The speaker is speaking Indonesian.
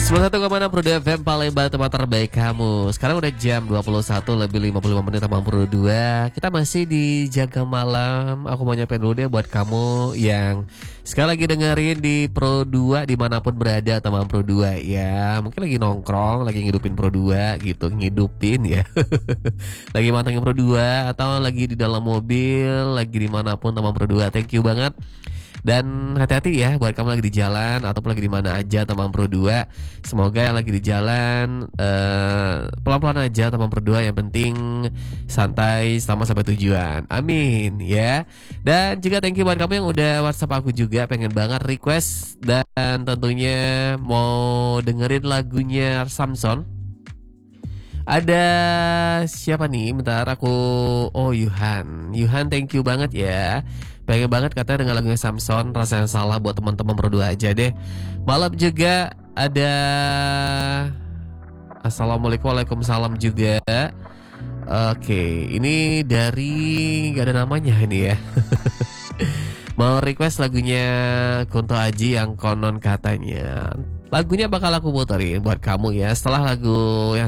91,6 Pro FM Palembang, tempat terbaik kamu. Sekarang udah jam 21 lebih 55 menit 82. Kita masih di Jaga Malam. Aku mau nyampe dulu deh buat kamu yang sekali lagi dengerin di Pro 2 dimanapun berada teman Pro 2 ya. Mungkin lagi nongkrong, lagi ngidupin Pro 2 gitu. Ngidupin ya. Lagi mantengin Pro 2 atau lagi di dalam mobil, lagi dimanapun teman Pro 2. Thank you banget. Dan hati-hati ya buat kamu lagi di jalan ataupun lagi di mana aja teman Pro 2. Semoga yang lagi di jalan pelan-pelan aja teman Pro 2. Yang penting santai sama sampai tujuan. Amin ya. Dan juga thank you buat kamu yang udah WhatsApp aku juga, pengen banget request dan tentunya mau dengerin lagunya Samson. Ada siapa nih? Bentar aku. Oh, Yuhan, thank you banget ya. Pengen banget katanya dengan lagunya Samson. Rasanya salah buat teman-teman berdua aja deh. Malam juga ada. Assalamualaikum, waalaikumsalam juga. Oke, ini dari gak ada namanya ini ya. Mau request lagunya Kunto Aji yang konon katanya. Lagunya bakal aku puterin buat kamu ya. Setelah lagu yang